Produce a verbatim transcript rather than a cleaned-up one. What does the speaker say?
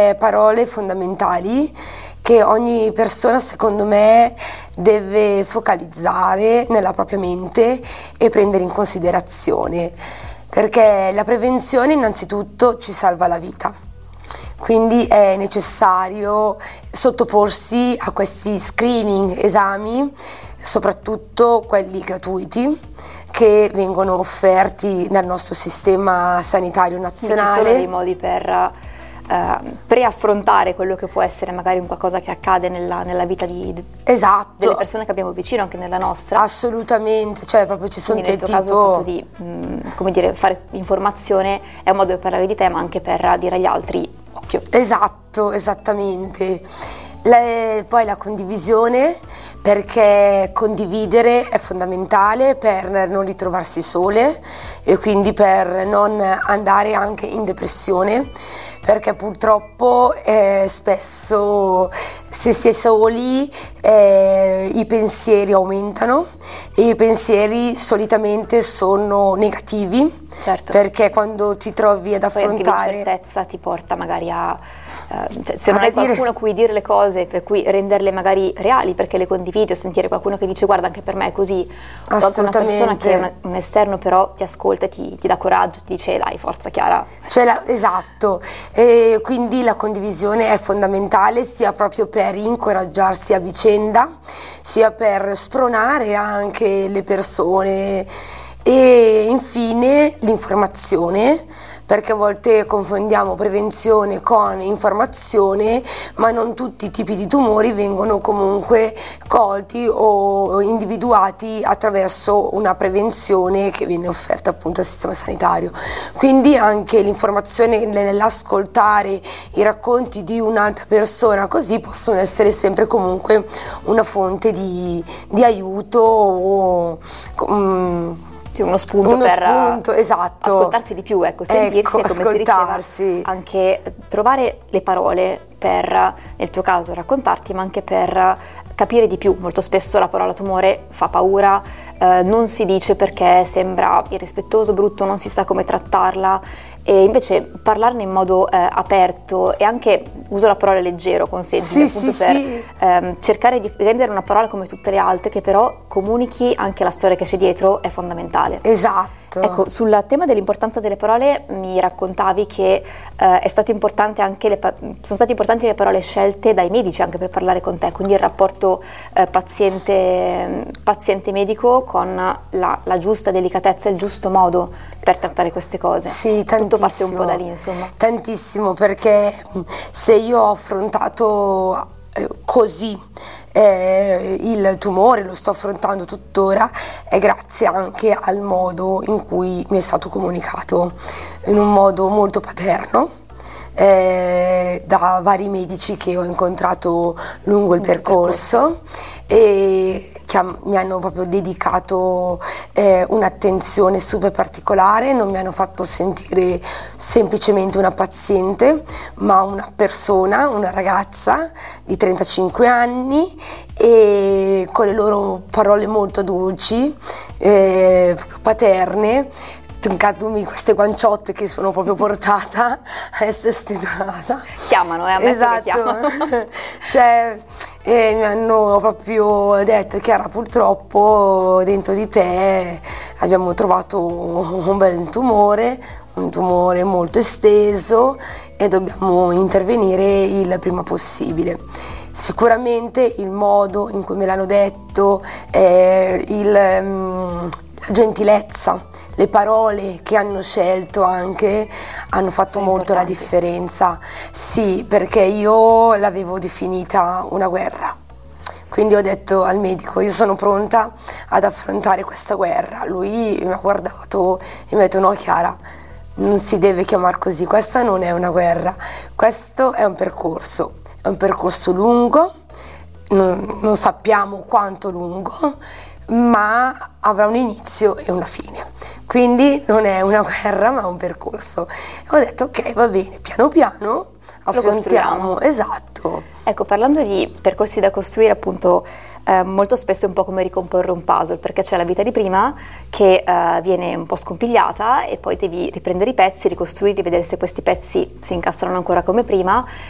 tre parole fondamentali che ogni persona, secondo me, deve focalizzare nella propria mente e prendere in considerazione, perché la prevenzione innanzitutto ci salva la vita, quindi è necessario sottoporsi a questi screening, esami, soprattutto quelli gratuiti, che vengono offerti dal nostro sistema sanitario nazionale. Ci sono dei modi per Uh, preaffrontare quello che può essere magari un qualcosa che accade nella, nella vita di, esatto. delle persone che abbiamo vicino, anche nella nostra. Assolutamente, cioè proprio ci sono Quindi nel tuo tipo... caso il fatto di mh, come dire, fare informazione è un modo per parlare di te, ma anche per dire agli altri occhio. Esatto, esattamente. Le, poi la condivisione, perché condividere è fondamentale per non ritrovarsi sole e quindi per non andare anche in depressione, perché purtroppo eh, spesso se si è soli eh, i pensieri aumentano e i pensieri solitamente sono negativi, certo. Perché quando ti trovi ad affrontare... Poi anche l'incertezza ti porta magari a... Uh, cioè, se non hai qualcuno a cui dire le cose, per cui renderle magari reali perché le condividi, o sentire qualcuno che dice guarda anche per me è così, o anche una persona che è una, un esterno però ti ascolta e ti, ti dà coraggio, ti dice dai forza Chiara. Cioè la, esatto, e quindi la condivisione è fondamentale sia proprio per incoraggiarsi a vicenda, sia per spronare anche le persone, e infine l'informazione, perché a volte confondiamo prevenzione con informazione, ma non tutti i tipi di tumori vengono comunque colti o individuati attraverso una prevenzione che viene offerta appunto al sistema sanitario. Quindi anche l'informazione nell'ascoltare i racconti di un'altra persona così possono essere sempre comunque una fonte di, di aiuto o, um, uno spunto uno per spunto, esatto. ascoltarsi di più, ecco, sentirsi, ecco, e come si diceva, anche trovare le parole per, nel tuo caso, raccontarti, ma anche per capire di più. Molto spesso la parola tumore fa paura, eh, non si dice perché sembra irrispettoso, brutto, non si sa come trattarla, e invece parlarne in modo eh, aperto, e anche uso la parola leggero, consentimi, sì, appunto sì, per sì. Ehm, cercare di rendere una parola come tutte le altre, che però comunichi anche la storia che c'è dietro, è fondamentale. Esatto. Ecco, sul tema dell'importanza delle parole mi raccontavi che eh, è stato importante anche le pa- sono state importanti le parole scelte dai medici anche per parlare con te, quindi il rapporto eh, paziente, paziente-medico con la, la giusta delicatezza e il giusto modo per trattare queste cose. Sì, tantissimo. Tutto parte un po' da lì, insomma. Tantissimo, perché se io ho affrontato eh, così eh, il tumore, lo sto affrontando tuttora, è grazie anche al modo in cui mi è stato comunicato, in un modo molto paterno, eh, da vari medici che ho incontrato lungo il percorso, e che mi hanno proprio dedicato eh, un'attenzione super particolare, non mi hanno fatto sentire semplicemente una paziente, ma una persona, una ragazza di trentacinque anni, e con le loro parole molto dolci, eh, paterne, toccandomi queste guanciotte che sono proprio portata a essere stimolata. Chiamano, eh, a me esatto. che chiamano. Cioè, eh, mi hanno proprio detto: Chiara, purtroppo dentro di te abbiamo trovato un bel tumore, un tumore molto esteso, e dobbiamo intervenire il prima possibile. Sicuramente il modo in cui me l'hanno detto, eh, il, um, la gentilezza, le parole che hanno scelto anche hanno fatto Sono molto importanti. la differenza. Sì, perché io l'avevo definita una guerra. Quindi ho detto al medico: io sono pronta ad affrontare questa guerra. Lui mi ha guardato e mi ha detto: no Chiara, non si deve chiamare così, questa non è una guerra, questo è un percorso, è un percorso lungo, non, non sappiamo quanto lungo, ma avrà un inizio e una fine, quindi non è una guerra ma un percorso. E ho detto: ok, va bene, piano piano affrontiamo. Esatto. Ecco, parlando di percorsi da costruire, appunto, eh, molto spesso è un po' come ricomporre un puzzle, perché c'è la vita di prima che eh, viene un po' scompigliata, e poi devi riprendere i pezzi, ricostruirli, vedere se questi pezzi si incastrano ancora come prima,